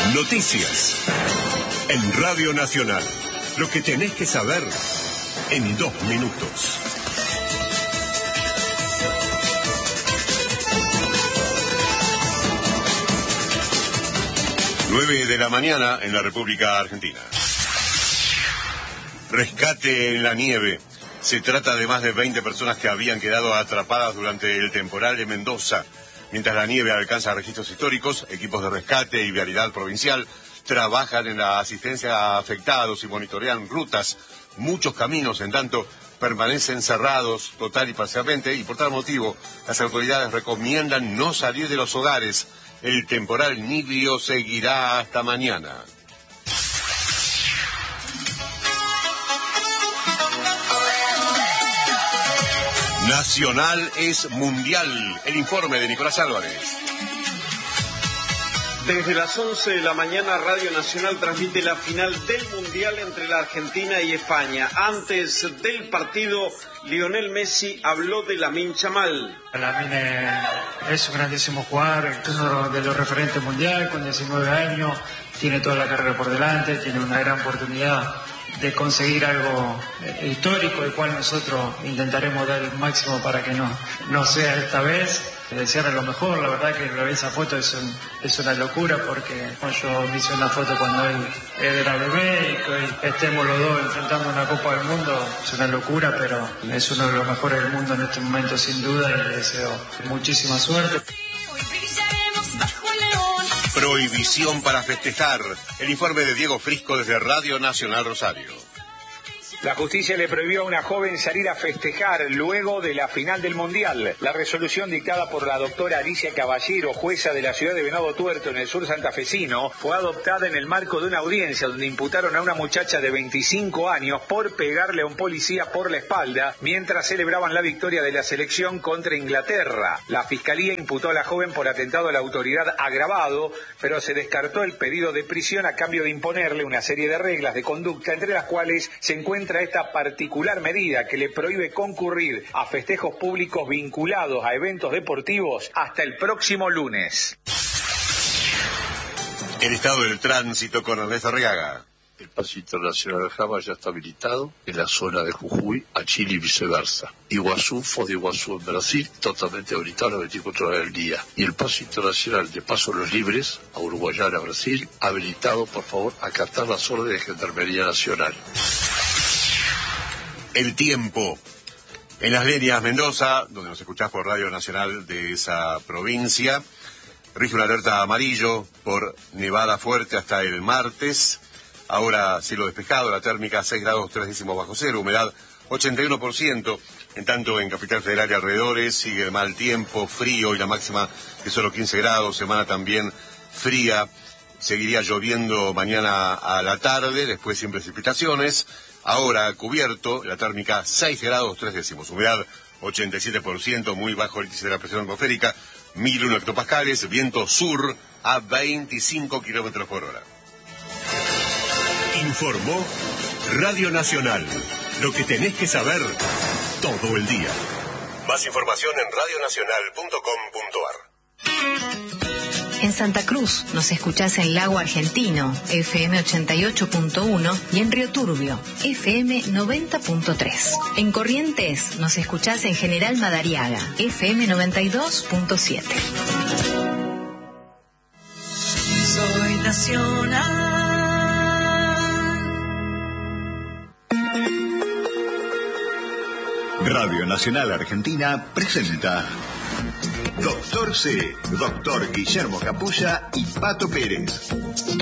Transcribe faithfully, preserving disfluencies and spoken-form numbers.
Noticias en Radio Nacional. Lo que tenés que saber en dos minutos. nueve de la mañana en la República Argentina. Rescate en la nieve. Se trata de más de veinte personas que habían quedado atrapadas durante el temporal de Mendoza. Mientras la nieve alcanza registros históricos, equipos de rescate y vialidad provincial trabajan en la asistencia a afectados y monitorean rutas. Muchos caminos, en tanto, permanecen cerrados total y parcialmente, y por tal motivo las autoridades recomiendan no salir de los hogares. El temporal Nidio seguirá hasta mañana. Nacional es mundial. El informe de Nicolás Álvarez. Desde las once de la mañana, Radio Nacional transmite la final del Mundial entre la Argentina y España. Antes del partido, Lionel Messi habló de Lamine Yamal. Lamine es un grandísimo jugador, uno de los referentes mundial, con diecinueve años, tiene toda la carrera por delante, tiene una gran oportunidad de conseguir algo histórico, el cual nosotros intentaremos dar el máximo para que no, no sea esta vez. Desearle lo mejor. La verdad que ver esa foto es, un, es una locura, porque yo me hice una foto cuando él, él era bebé, y que estemos los dos enfrentando una Copa del Mundo es una locura, pero es uno de los mejores del mundo en este momento sin duda, y le deseo muchísima suerte. Prohibición para festejar. El informe de Diego Frisco desde Radio Nacional Rosario. La justicia le prohibió a una joven salir a festejar luego de la final del Mundial. La resolución dictada por la doctora Alicia Caballero, jueza de la ciudad de Venado Tuerto en el sur santafesino, fue adoptada en el marco de una audiencia donde imputaron a una muchacha de veinticinco años por pegarle a un policía por la espalda mientras celebraban la victoria de la selección contra Inglaterra. La fiscalía imputó a la joven por atentado a la autoridad agravado, pero se descartó el pedido de prisión a cambio de imponerle una serie de reglas de conducta, entre las cuales se encuentra esta particular medida que le prohíbe concurrir a festejos públicos vinculados a eventos deportivos hasta el próximo lunes. El estado del tránsito con Ernesto Arriaga. El paso internacional Jama ya está habilitado en la zona de Jujuy a Chile y viceversa. Iguazú, Foz de Iguazú en Brasil, totalmente habilitado las veinticuatro horas del día. Y el paso internacional de Paso Los Libres a Uruguayana, Brasil, habilitado, por favor, a acatar las órdenes de Gendarmería Nacional. El tiempo. En Las Leñas, Mendoza, donde nos escuchás por Radio Nacional de esa provincia, rige una alerta amarillo por nevada fuerte hasta el martes. Ahora cielo despejado, la térmica seis grados tres décimos bajo cero, humedad ochenta y uno por ciento. En tanto, en Capital Federal y alrededores sigue el mal tiempo, frío, y la máxima de solo quince grados, semana también fría. Seguiría lloviendo mañana a la tarde, después sin precipitaciones. Ahora cubierto, la térmica seis grados tres décimos, humedad ochenta y siete por ciento, muy bajo el índice de la presión atmosférica, mil uno hectopascales, viento sur a veinticinco kilómetros por hora. Informó Radio Nacional. Lo que tenés que saber todo el día. Más información en radio nacional punto com punto ar. En Santa Cruz nos escuchás en Lago Argentino, F M ochenta y ocho punto uno, y en Río Turbio, F M noventa punto tres. En Corrientes nos escuchás en General Madariaga, F M noventa y dos punto siete. Soy nacional. Radio Nacional Argentina presenta Doctor C, Doctor Guillermo Capulla y Pato Pérez.